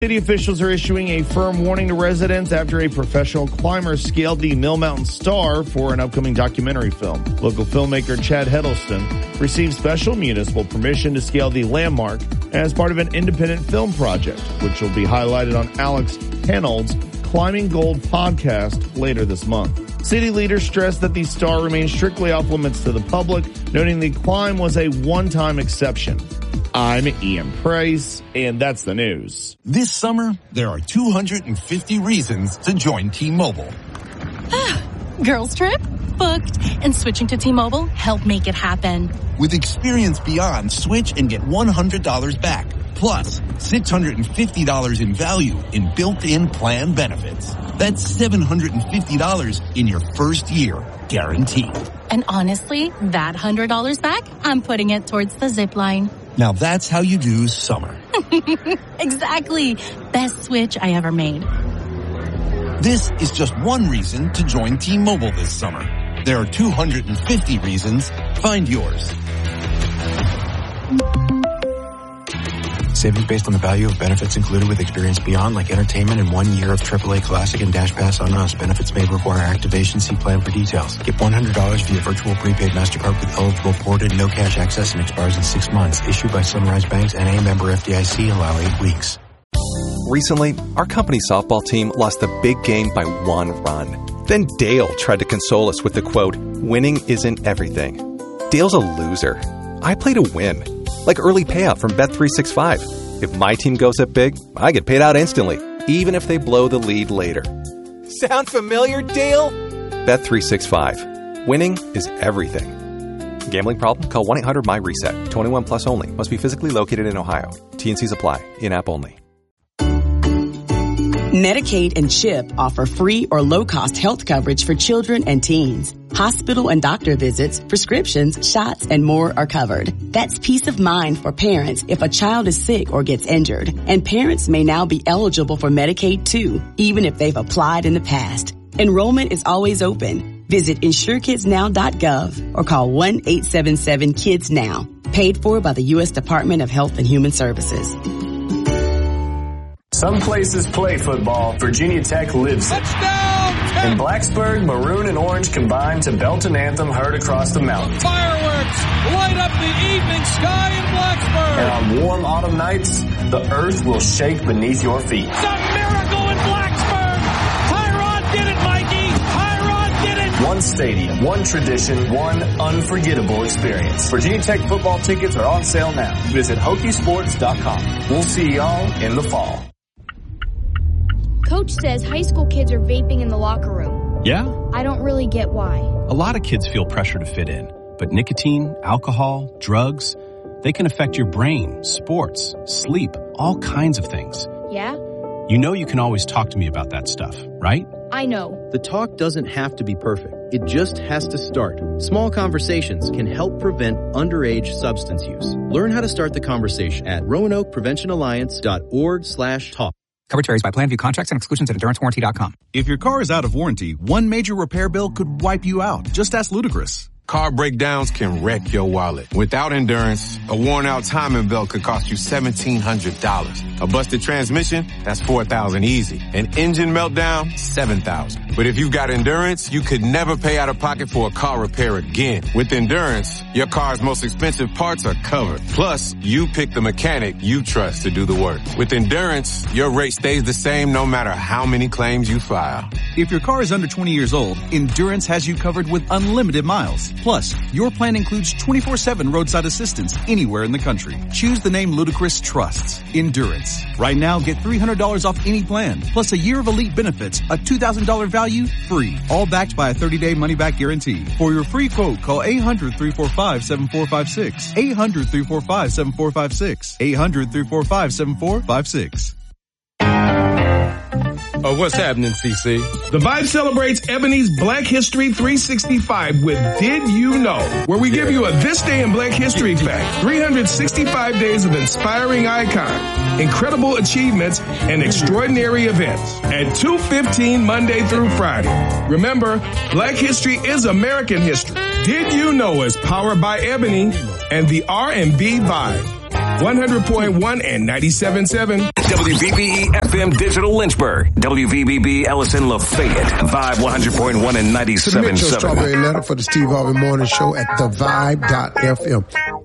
City officials are issuing a firm warning to residents after a professional climber scaled the Mill Mountain Star for an upcoming documentary film. Local filmmaker Chad Heddleston received special municipal permission to scale the landmark as part of an independent film project, which will be highlighted on Alex Hanold's Climbing Gold podcast later this month. City leaders stressed that the star remains strictly off limits to the public, noting the climb was a one-time exception. I'm Ian Price, and that's the news. This summer, there are 250 reasons to join T-Mobile. Girls trip? Booked. And switching to T-Mobile helped make it happen. With Experience Beyond, switch and get $100 back. Plus, $650 in value in built-in plan benefits. That's $750 in your first year, guaranteed. And honestly, that $100 back, I'm putting it towards the zip line. Now that's how you do summer. Exactly. Best switch I ever made. This is just one reason to join T-Mobile this summer. There are 250 reasons. Find yours. Savings based on the value of benefits included with Experience Beyond, like entertainment and 1 year of AAA Classic and Dash Pass on us. Benefits may require activation. See plan for details. Get $100 via virtual prepaid MasterCard with eligible ported, no cash access, and expires in 6 months. Issued by Sunrise Banks, N.A. member FDIC. Allow 8 weeks. Recently, our company softball team lost the big game by 1 run. Then Dale tried to console us with the quote, "Winning isn't everything." Dale's a loser. I play to win. Like early payout from Bet365. If my team goes up big, I get paid out instantly, even if they blow the lead later. Sound familiar, Dale? Bet365. Winning is everything. Gambling problem? Call 1-800-MY-RESET. 21 plus only. Must be physically located in Ohio. T&Cs apply. In-app only. Medicaid and CHIP offer free or low-cost health coverage for children and teens. Hospital and doctor visits, prescriptions, shots, and more are covered. That's peace of mind for parents if a child is sick or gets injured. And parents may now be eligible for Medicaid too, even if they've applied in the past. Enrollment is always open. Visit InsureKidsNow.gov or call 1-877-KIDS-NOW. Paid for by the U.S. Department of Health and Human Services. Some places play football. Virginia Tech lives it. Touchdown! In Blacksburg, maroon and orange combine to belt an anthem heard across the mountain. Fireworks light up the evening sky in Blacksburg. And on warm autumn nights, the earth will shake beneath your feet. It's a miracle in Blacksburg. Tyrod did it, Mikey. Tyrod did it. One stadium, one tradition, one unforgettable experience. Virginia Tech football tickets are on sale now. Visit Hokiesports.com. We'll see y'all in the fall. Coach says high school kids are vaping in the locker room. Yeah? I don't really get why. A lot of kids feel pressure to fit in, but nicotine, alcohol, drugs, they can affect your brain, sports, sleep, all kinds of things. Yeah? You know you can always talk to me about that stuff, right? I know. The talk doesn't have to be perfect. It just has to start. Small conversations can help prevent underage substance use. Learn how to start the conversation at RoanokePreventionAlliance.org/talk. Coverage varies by plan. View contracts and exclusions at EnduranceWarranty.com. If your car is out of warranty, one major repair bill could wipe you out. Just ask Ludacris. Car breakdowns can wreck your wallet. Without Endurance, a worn-out timing belt could cost you $1,700. A busted transmission, that's $4,000 easy. An engine meltdown, $7,000. But if you've got Endurance, you could never pay out of pocket for a car repair again. With Endurance, your car's most expensive parts are covered. Plus, you pick the mechanic you trust to do the work. With Endurance, your rate stays the same no matter how many claims you file. If your car is under 20 years old, Endurance has you covered with unlimited miles. Plus, your plan includes 24/7 roadside assistance anywhere in the country. Choose the name Ludacris trusts. Endurance. Right now, get $300 off any plan, plus a year of elite benefits, a $2,000 value, free. All backed by a 30-day money-back guarantee. For your free quote, call 800-345-7456. 800-345-7456. 800-345-7456. Oh, what's happening, CC? The Vibe celebrates Ebony's Black History 365 with Did You Know? Where we give you a This Day in Black History fact. 365 days of inspiring icons, incredible achievements, and extraordinary events. At 2:15 Monday through Friday. Remember, Black History is American history. Did You Know is powered by Ebony and the R&B Vibe. 100.1 and 97.7. WVBE FM Digital Lynchburg. WVBB Ellison Lafayette. Vibe 100.1 and 97.7. Submit your strawberry letter for the Steve Harvey Morning Show at thevibe.fm.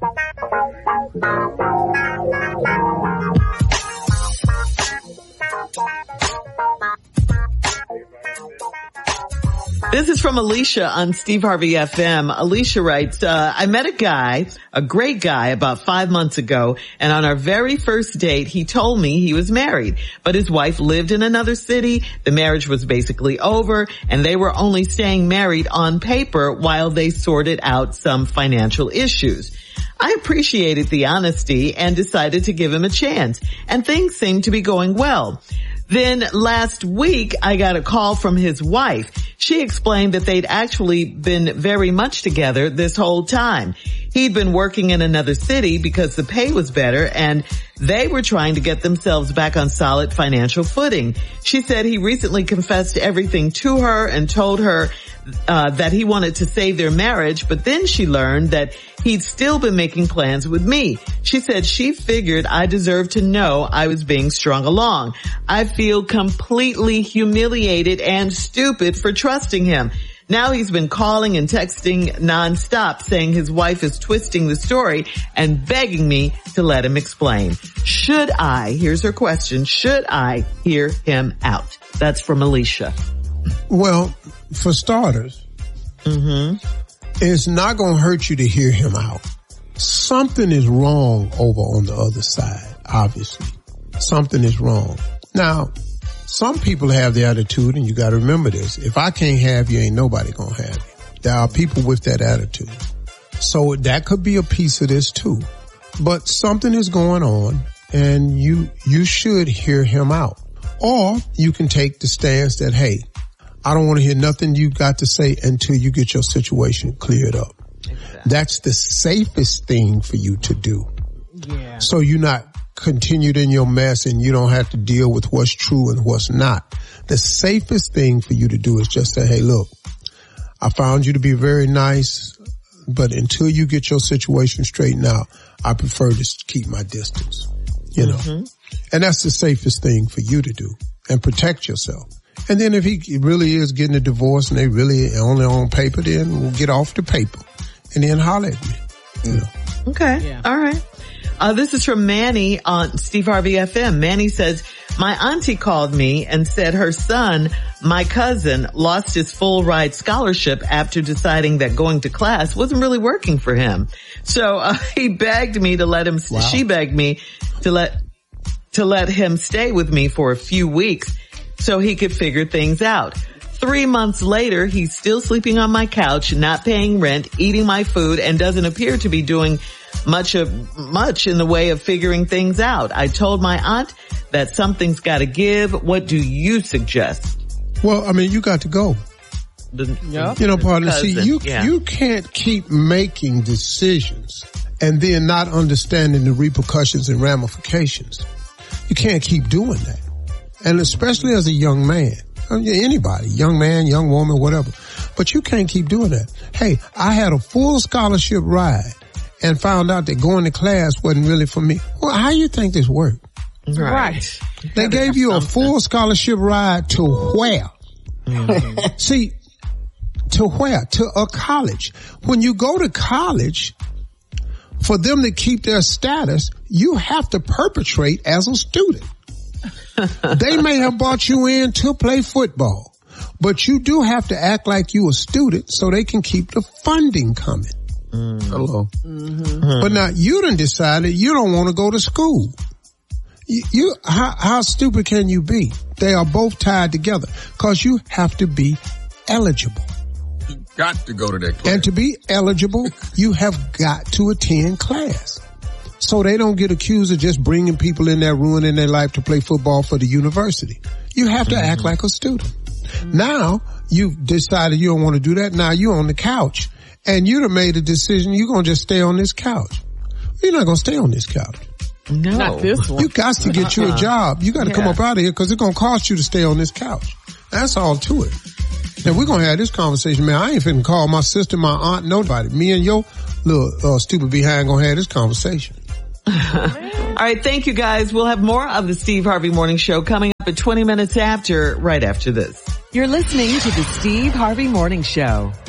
This is from Alicia on Steve Harvey FM. Alicia writes, I met a guy, a great guy, about 5 months ago, and on our very first date, he told me he was married, but his wife lived in another city, the marriage was basically over, and they were only staying married on paper while they sorted out some financial issues. I appreciated the honesty and decided to give him a chance, and things seemed to be going well. Then last week, I got a call from his wife. She explained that they'd actually been very much together this whole time. He'd been working in another city because the pay was better, and they were trying to get themselves back on solid financial footing. She said he recently confessed everything to her and told her that he wanted to save their marriage, but then she learned that he'd still been making plans with me. She said she figured I deserved to know I was being strung along. I feel completely humiliated and stupid for trusting him. Now he's been calling and texting nonstop saying his wife is twisting the story and begging me to let him explain. Should I, here's her question, should I hear him out? That's from Alicia. Well, for starters, it's not going to hurt you to hear him out. Something is wrong over on the other side, obviously. Something is wrong. Now, some people have the attitude, and you got to remember this, if I can't have you, ain't nobody going to have you. There are people with that attitude. So that could be a piece of this too. But something is going on, and you should hear him out. Or you can take the stance that, hey, I don't want to hear nothing you got to say until you get your situation cleared up. Exactly. That's the safest thing for you to do. Yeah. So you're not continued in your mess and you don't have to deal with what's true and what's not. The safest thing for you to do is just say, hey, look, I found you to be very nice, but until you get your situation straightened out, I prefer to keep my distance, you know. And that's the safest thing for you to do, and protect yourself. And then if he really is getting a divorce and they really only on paper, then we'll get off the paper and then holler at me. You know. Okay. Yeah. All right. This is from Manny on Steve Harvey FM. Manny says, my auntie called me and said her son, my cousin, lost his full ride scholarship after deciding that going to class wasn't really working for him. So he begged me to let him, she begged me to let him stay with me for a few weeks so he could figure things out. 3 months later, he's still sleeping on my couch, not paying rent, eating my food, and doesn't appear to be doing much in the way of figuring things out. I told my aunt that something's got to give. What do you suggest? Well, I mean, you got to go. You know, partner, see, you can't keep making decisions and then not understanding the repercussions and ramifications. You can't keep doing that. And especially as a young man, anybody, young man, young woman, whatever. But you can't keep doing that. Hey, I had a full scholarship ride and found out that going to class wasn't really for me. Well, how you think this worked? Right. They gave you a full scholarship ride to where? See, to where? To a college. When you go to college, for them to keep their status, you have to perpetrate as a student. They may have brought you in to play football, but you do have to act like you a student so they can keep the funding coming. Hello. But now you done decided you don't want to go to school. How stupid can you be? They are both tied together because you have to be eligible. You got to go to that class. And to be eligible, you have got to attend class. So they don't get accused of just bringing people in there, ruining their life to play football for the university. You have to act like a student. Now, you've decided you don't want to do that. Now you're on the couch. And you'd have made a decision, you're going to just stay on this couch. You're not going to stay on this couch. No. Not this one. You got to get you a job. You got to come up out of here because it's going to cost you to stay on this couch. That's all to it. Now, we're going to have this conversation, man. I ain't finna call my sister, my aunt, nobody. Me and your little stupid behind going to have this conversation. All right, thank you guys. We'll have more of the Steve Harvey Morning Show coming up at 20 minutes after, right after this. You're listening to the Steve Harvey Morning Show.